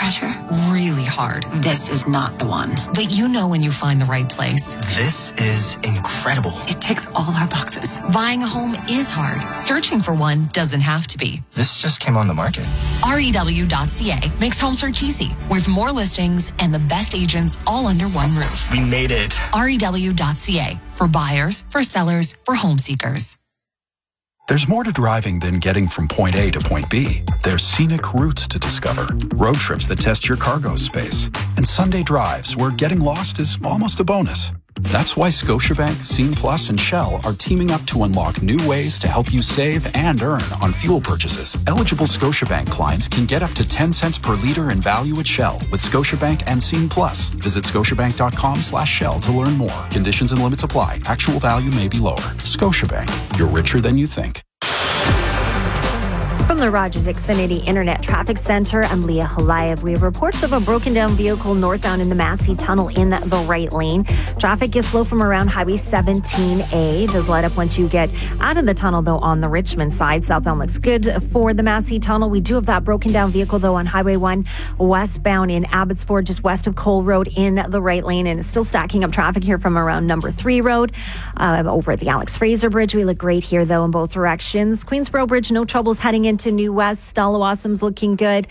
pressure? Really hard. This is not the one. But you know when you find the right place. This is incredible. It ticks all our boxes. Buying a home is hard. Searching for one doesn't have to be. This just came on the market. REW.ca makes home search easy, with more listings and the best agents all under one roof. We made it. REW.ca, for buyers, for sellers, for home seekers. There's more to driving than getting from point A to point B. There's scenic routes to discover, road trips that test your cargo space, and Sunday drives where getting lost is almost a bonus. That's why Scotiabank, Scene Plus, and Shell are teaming up to unlock new ways to help you save and earn on fuel purchases. Eligible Scotiabank clients can get up to 10 cents per liter in value at Shell with Scotiabank and Scene Plus. Visit scotiabank.com/Shell to learn more. Conditions and limits apply. Actual value may be lower. Scotiabank. You're richer than you think. From the Rogers Xfinity Internet Traffic Center, I'm Leah Halayev. We have reports of a broken down vehicle northbound in the Massey Tunnel in the right lane. Traffic is slow from around Highway 17A. Does let up once you get out of the tunnel, though, on the Richmond side. Southbound looks good for the Massey Tunnel. We do have that broken down vehicle, though, on Highway 1 westbound in Abbotsford, just west of Cole Road in the right lane. And it's still stacking up traffic here from around Number 3 Road. Over at the Alex Fraser Bridge, we look great here, though, in both directions. Queensboro Bridge, no troubles heading into New West. Stella Wassam's looking good.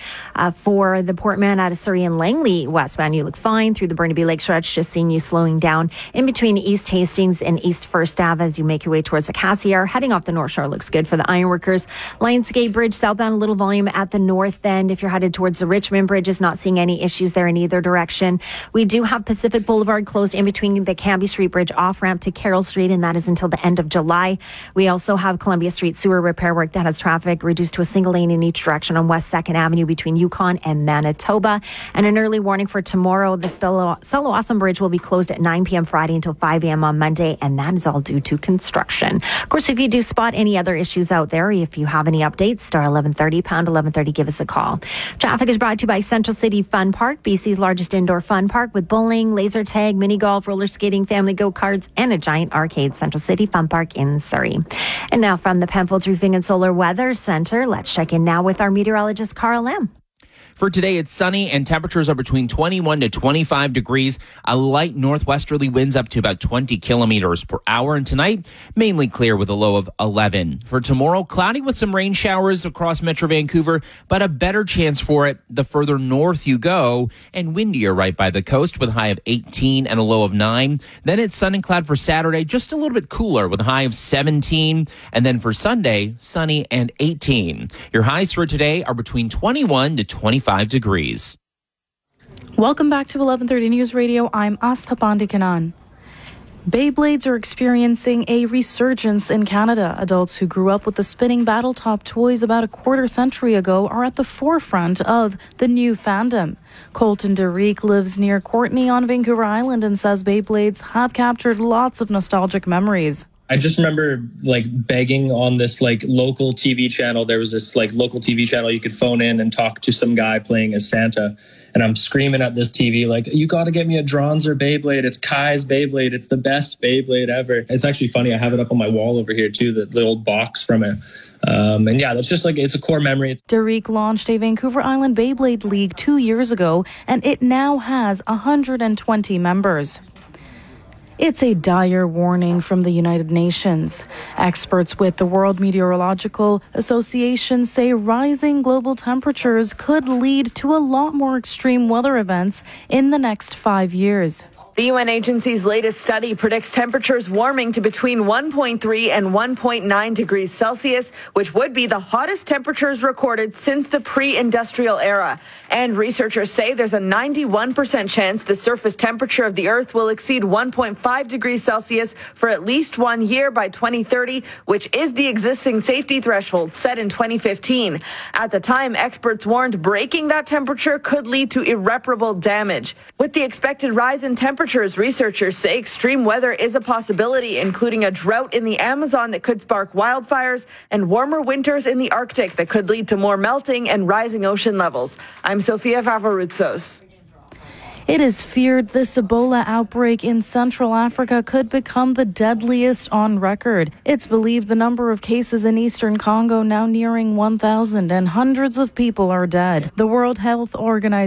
For the Portman out of Surrey and Langley westbound, you look fine. Through the Burnaby Lake stretch, just seeing you slowing down in between East Hastings and East First Ave as you make your way towards the Cassiar. Heading off the North Shore looks good for the Ironworkers. Lionsgate Bridge southbound, a little volume at the north end. If you're headed towards the Richmond Bridges, not seeing any issues there in either direction. We do have Pacific Boulevard closed in between the Cambie Street Bridge off ramp to Carroll Street, and that is until the end of July. We also have Columbia Street sewer repair work that has traffic reduced to a single lane in each direction on West 2nd Avenue between Yukon and Manitoba. And an early warning for tomorrow, the Stella Wasam Bridge will be closed at 9 p.m. Friday until 5 a.m. on Monday, and that is all due to construction. Of course, if you do spot any other issues out there, if you have any updates, star 1130, pound 1130, give us a call. Traffic is brought to you by Central City Fun Park, BC's largest indoor fun park with bowling, laser tag, mini golf, roller skating, family go-karts, and a giant arcade. Central City Fun Park in Surrey. And now from the Penfolds Roofing and Solar Weather Center, let's check in now with our meteorologist, Carl Lam. For today, it's sunny and temperatures are between 21 to 25 degrees. A light northwesterly winds up to about 20 kilometers per hour. And tonight, mainly clear with a low of 11. For tomorrow, cloudy with some rain showers across Metro Vancouver, but a better chance for it the further north you go, and windier right by the coast with a high of 18 and a low of 9. Then it's sun and cloud for Saturday, just a little bit cooler with a high of 17. And then for Sunday, sunny and 18. Your highs for today are between 21 to 25 degrees. Welcome back to 1130 News Radio. I'm Astha Pandikanan. Beyblades are experiencing a resurgence in Canada. Adults who grew up with the spinning battle-top toys about a quarter century ago are at the forefront of the new fandom. Colton Derrick lives near Courtenay on Vancouver Island and says Beyblades have captured lots of nostalgic memories. I just remember begging on this local TV channel. There was this local TV channel you could phone in and talk to some guy playing as Santa. And I'm screaming at this TV you got to get me a Dronzer Beyblade. It's Kai's Beyblade. It's the best Beyblade ever. It's actually funny. I have it up on my wall over here too, the old box from it. And yeah, that's just it's a core memory. Derrick launched a Vancouver Island Beyblade League 2 years ago, and it now has 120 members. It's a dire warning from the United Nations. Experts with the World Meteorological Association say rising global temperatures could lead to a lot more extreme weather events in the next 5 years. The UN agency's latest study predicts temperatures warming to between 1.3 and 1.9 degrees Celsius, which would be the hottest temperatures recorded since the pre-industrial era. And researchers say there's a 91% chance the surface temperature of the Earth will exceed 1.5 degrees Celsius for at least 1 year by 2030, which is the existing safety threshold set in 2015. At the time, experts warned breaking that temperature could lead to irreparable damage. With the expected rise in temperatures, researchers say extreme weather is a possibility, including a drought in the Amazon that could spark wildfires and warmer winters in the Arctic that could lead to more melting and rising ocean levels. I'm Sofia Favaroutsos. It is feared this Ebola outbreak in Central Africa could become the deadliest on record. It's believed the number of cases in eastern Congo now nearing 1,000 and hundreds of people are dead. The World Health Organization